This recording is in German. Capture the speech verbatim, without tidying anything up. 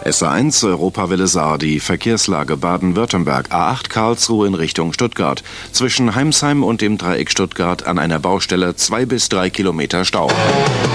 S A eins Europawelle Saar, die Verkehrslage Baden-Württemberg, A acht Karlsruhe in Richtung Stuttgart. Zwischen Heimsheim und dem Dreieck Stuttgart an einer Baustelle zwei bis drei Kilometer Stau.